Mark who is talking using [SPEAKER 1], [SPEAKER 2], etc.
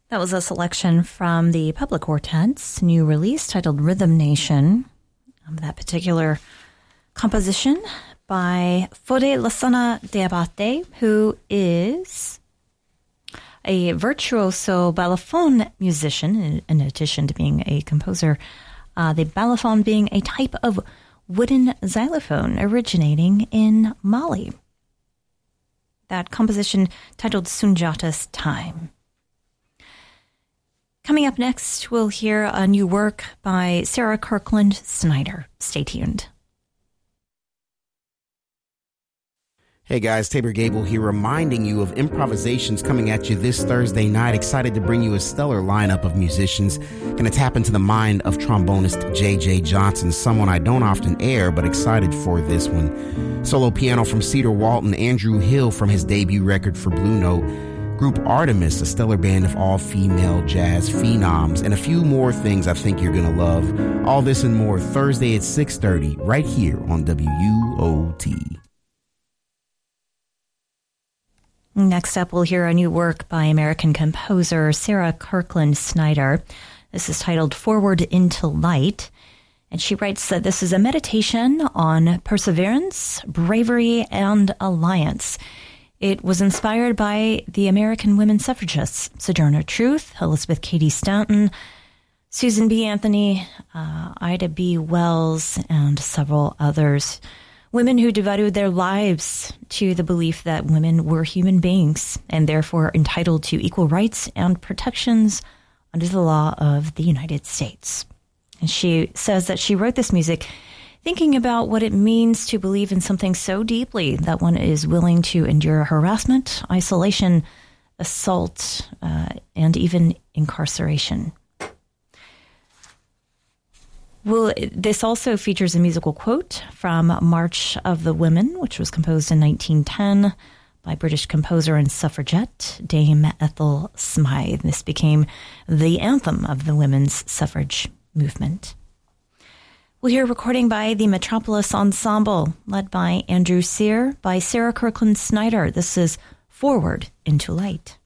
[SPEAKER 1] That was a selection from the Public Quartet's new release titled Rhythm Nation. That particular composition by Fode Lasana Diabate, who is a virtuoso balafon musician, in addition to being a composer. The balafon being a type of wooden xylophone originating in Mali. That composition titled Sunjata's Time. Coming up next, we'll hear a new work by Sarah Kirkland Snyder. Stay tuned.
[SPEAKER 2] Hey guys, Tabor Gable here, reminding you of improvisations coming at you this Thursday night. Excited to bring you a stellar lineup of musicians. Going to tap into the mind of trombonist J.J. Johnson, someone I don't often air, but excited for this one. Solo piano from Cedar Walton, Andrew Hill from his debut record for Blue Note, Group Artemis, a stellar band of all-female jazz phenoms, and a few more things I think you're going to love. All this and more Thursday at 6:30 right here on WUOT.
[SPEAKER 1] Next up, we'll hear a new work by American composer Sarah Kirkland Snyder. This is titled Forward into Light. And she writes that this is a meditation on perseverance, bravery, and alliance. It was inspired by the American women suffragists, Sojourner Truth, Elizabeth Cady Stanton, Susan B. Anthony, Ida B. Wells, and several others. Women who devoted their lives to the belief that women were human beings and therefore entitled to equal rights and protections under the law of the United States. And she says that she wrote this music thinking about what it means to believe in something so deeply that one is willing to endure harassment, isolation, assault, and even incarceration. Well, this also features a musical quote from March of the Women, which was composed in 1910 by British composer and suffragette Dame Ethel Smythe. This became the anthem of the women's suffrage movement. We'll hear a recording by the Metropolis Ensemble, led by Andrew Sear, by Sarah Kirkland Snyder. This is Forward into Light.